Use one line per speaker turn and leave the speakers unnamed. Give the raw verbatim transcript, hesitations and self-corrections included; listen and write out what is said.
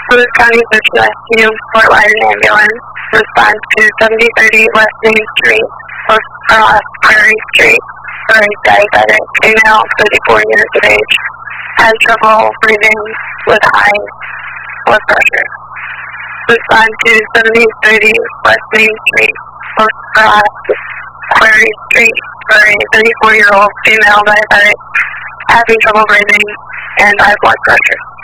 Duluth County Search and Rescue, Fort Lauderdale Ambulance, respond to seventy thirty West Main Street, Post Cross, Prairie Street, for a diabetic female, thirty-four years of age, has trouble breathing with high blood pressure. Respond to seventy thirty West Main Street, Post Cross, Prairie Street, for a thirty-four year old female diabetic having trouble breathing and high blood pressure.